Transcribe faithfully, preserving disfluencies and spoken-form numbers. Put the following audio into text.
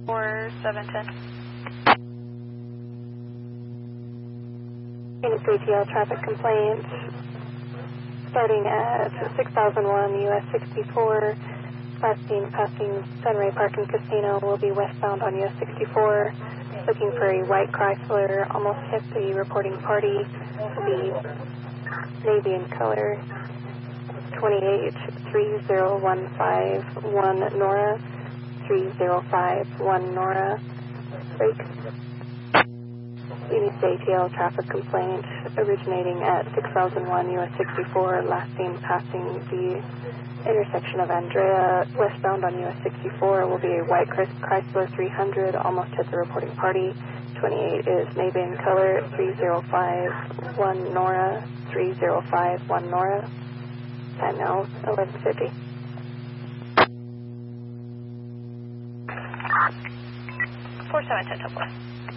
four seven ten. Phoenix A T L traffic complaint starting at six thousand one U S sixty-four. Last seen passing Sunray Park and Casino will be westbound on U S sixty-four. Looking for a white Chrysler, almost hit the reporting party. Will be navy in color. twenty-eight three zero one five one Nora. three zero five one Nora. Break. Phoenix A T L traffic complaint originating at six thousand one U S sixty-four. Last seen passing the intersection of Andrea, westbound on U S sixty-four, will be a white Chrysler three hundred, almost hit the reporting party. twenty-eight is navy in color, three zero five one Nora, three zero five one Nora. Time now, eleven fifty. four seven ten, Top West.